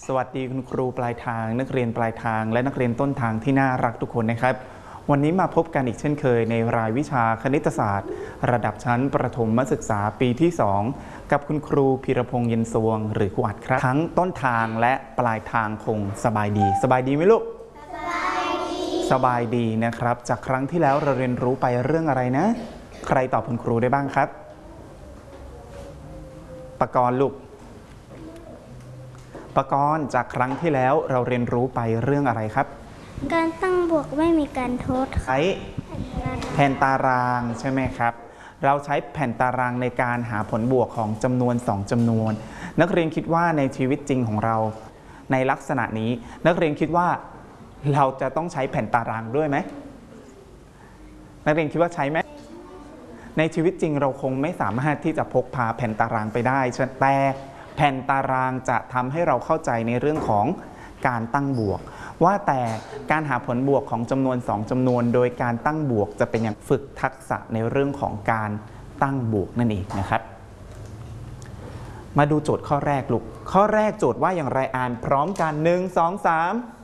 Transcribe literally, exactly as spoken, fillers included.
สวัสดีคุณครูปลายทางนักเรียนปลายทางและนักเรียนต้นทางที่น่ารักทุกคนนะครับวันนี้มาพบกันอีกเช่นเคยในรายวิชาคณิตศาสตร์ระดับชั้นประถมศึกษาปีที่สองกับคุณครูพีรพงษ์เย็นสวงหรือครูอัดครับทั้งต้นทางและปลายทางคงสบายดีสบายดีไหมลูกสบายดีสบายดีนะครับจากครั้งที่แล้วเราเรียนรู้ไปเรื่องอะไรนะใครตอบคุณครูได้บ้างครับปกรณ์ลูกปกรณ์จากครั้งที่แล้วเราเรียนรู้ไปเรื่องอะไรครับการตั้งบวกไม่มีการทดใช้แผ่นตารางใช่ไหมครับเราใช้แผ่นตารางในการหาผลบวกของจำนวนสองจำนวนนักเรียนคิดว่าในชีวิตจริงของเราในลักษณะนี้นักเรียนคิดว่าเราจะต้องใช้แผ่นตารางด้วยไหมนักเรียนคิดว่าใช้ไหมในชีวิตจริงเราคงไม่สามารถที่จะพกพาแผ่นตารางไปได้แต่แผ่นตารางจะทำให้เราเข้าใจในเรื่องของการตั้งบวกว่าแต่การหาผลบวกของจำนวนสองจำนวนโดยการตั้งบวกจะเป็นอย่างฝึกทักษะในเรื่องของการตั้งบวกนั่นเองนะครับมาดูโจทย์ข้อแรกลูกข้อแรกโจทย์ว่าอย่างไรอ่านพร้อมกันหนึ่ง สอง สาม